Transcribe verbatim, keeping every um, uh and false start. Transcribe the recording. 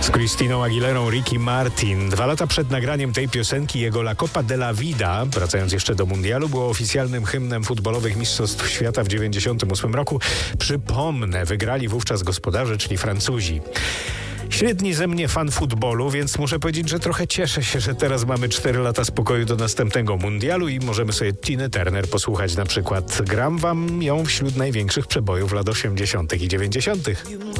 Z Christiną Aguilerą Ricky Martin. Dwa lata przed nagraniem tej piosenki jego La Copa de la Vida, wracając jeszcze do mundialu, było oficjalnym hymnem futbolowych Mistrzostw Świata w dziewięćdziesiątym ósmym roku. Przypomnę, wygrali wówczas gospodarze, czyli Francuzi. Średni ze mnie fan futbolu, więc muszę powiedzieć, że trochę cieszę się, że teraz mamy cztery lata spokoju do następnego mundialu i możemy sobie Tinę Turner posłuchać na przykład. Gram wam ją wśród największych przebojów lat osiemdziesiątych i dziewięćdziesiątych.